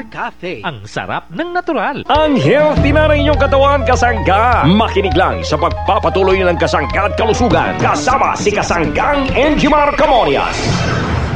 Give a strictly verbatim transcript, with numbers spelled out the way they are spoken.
Mar Cafe. Ang sarap ng natural. Ang healthy na ng inyong katawan, kasangga. Makinig lang sa pagpapatuloy ng kasangga at kalusugan. Kasama si Kasanggang Enjimar Camonias.